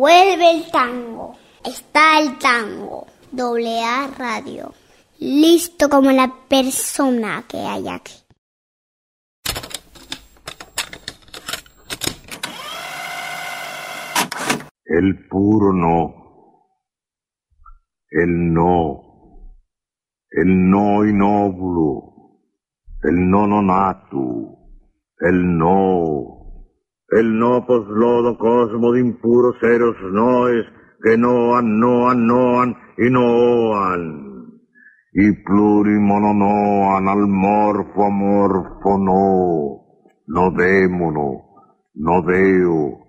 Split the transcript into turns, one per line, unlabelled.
Vuelve el tango. Está el tango. AA Radio. Listo como la persona que hay aquí.
El puro no. El no. El no innovulo. El no nonatu. El no. El no poslodo cosmo de impuros seros noes que noan y noan. Y plurimononoan al morfo amorfo no. No démono, no deo.